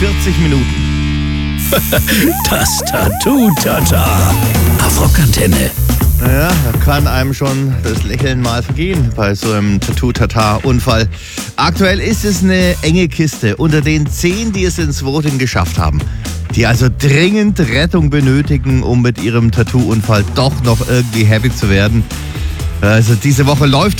40 Minuten. Das Tattoo-Tata. Auf Rockantenne. Naja, da kann einem schon das Lächeln mal vergehen bei so einem Tattoo-Tata-Unfall. Aktuell ist es eine enge Kiste unter den 10, die es ins Voting geschafft haben. Die also dringend Rettung benötigen, um mit ihrem Tattoo-Unfall doch noch irgendwie happy zu werden. Also diese Woche läuft